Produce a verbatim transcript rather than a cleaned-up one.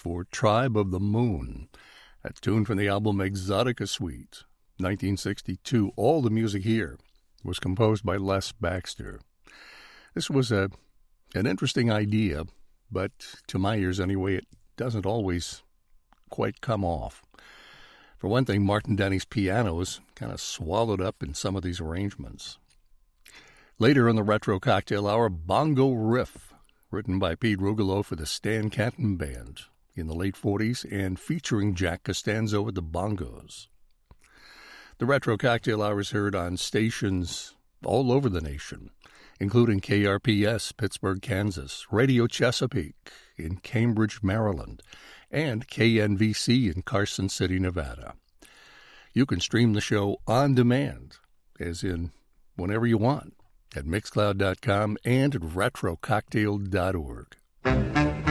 for Tribe of the Moon, a tune from the album Exotica Suite, nineteen sixty-two. All the music here was composed by Les Baxter. This was a an interesting idea, but to my ears anyway, it doesn't always quite come off. For one thing, Martin Denny's piano is kind of swallowed up in some of these arrangements. Later in the Retro Cocktail Hour, Bongo Riff, written by Pete Rugolo for the Stan Kenton Band in the late forties and featuring Jack Costanzo at the bongos. The Retro Cocktail Hour is heard on stations all over the nation, including K R P S, Pittsburgh, Kansas, Radio Chesapeake in Cambridge, Maryland, and K N V C in Carson City, Nevada. You can stream the show on demand, as in whenever you want, at mixcloud dot com and at retro cocktail dot org.